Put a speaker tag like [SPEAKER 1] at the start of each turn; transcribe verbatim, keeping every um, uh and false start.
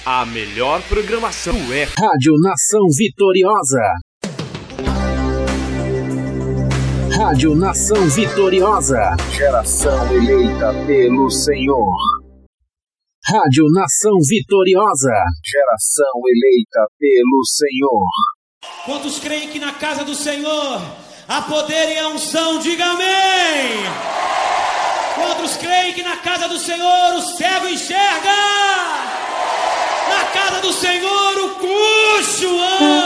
[SPEAKER 1] A melhor programação é
[SPEAKER 2] Rádio Nação Vitoriosa. Rádio Nação Vitoriosa.
[SPEAKER 3] Geração eleita pelo Senhor.
[SPEAKER 2] Rádio Nação Vitoriosa.
[SPEAKER 3] Geração eleita pelo Senhor.
[SPEAKER 4] Quantos creem que na casa do Senhor há poder e a unção? Diga amém! Quantos creem que na casa do Senhor o cego enxerga? Na casa do Senhor o coxo anda!